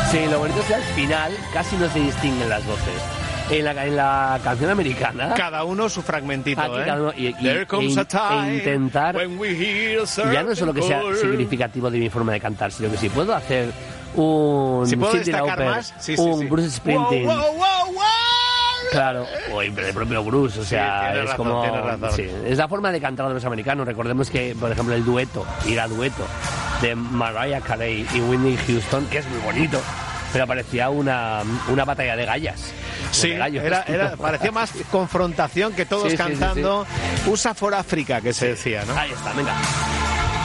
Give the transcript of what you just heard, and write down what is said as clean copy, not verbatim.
Sí, lo bonito es que al final casi no se distinguen las voces. En la canción americana... Cada uno su fragmentito, aquí cada uno, There comes a time intentar... when we hear Ya no es solo que sea significativo de mi forma de cantar, sino que si puedo hacer un... Si puedo Cyndi destacar Lauper, más, sí. Bruce Springsteen... Wow. Claro, o el propio Bruce, o sea, sí, es razón, como... tienes razón. Sí, es la forma de cantar de los americanos. Recordemos que, por ejemplo, el dueto de Mariah Carey y Whitney Houston, que es muy bonito, pero parecía una batalla de gallas. Sí, parecía más confrontación que todos cantando USA for Africa, que se decía, ¿no? Ahí está, venga.